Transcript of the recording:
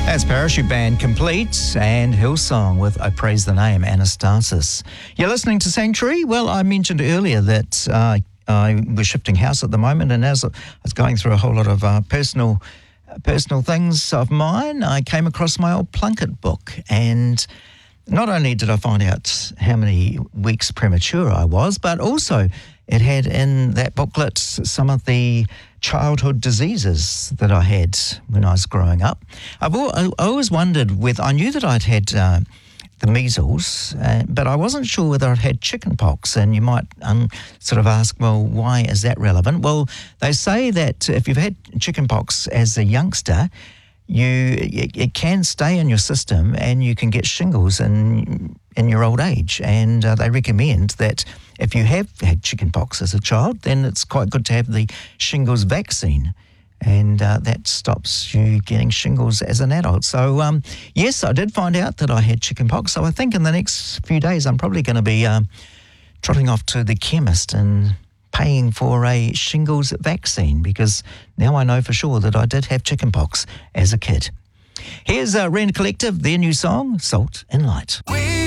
That's Parachute Band complete, and Hillsong with I Praise the Name, Anastasis. You're listening to Sanctuary. Well, I mentioned earlier that I was shifting house at the moment, and as I was going through a whole lot of personal things of mine, I came across my old Plunkett book, and not only did I find out how many weeks premature I was, but also it had in that booklet some of the childhood diseases that I had when I was growing up. I always wondered I knew that I'd had the measles, but I wasn't sure whether I'd had chickenpox. And you might sort of ask, well, why is that relevant? Well, they say that if you've had chickenpox as a youngster, it can stay in your system and you can get shingles in your old age. And they recommend that if you have had chickenpox as a child, then it's quite good to have the shingles vaccine. And that stops you getting shingles as an adult. So, yes, I did find out that I had chickenpox. So I think in the next few days I'm probably going to be trotting off to the chemist and paying for a shingles vaccine, because now I know for sure that I did have chickenpox as a kid. Here's Rend Collective, their new song, Salt and Light.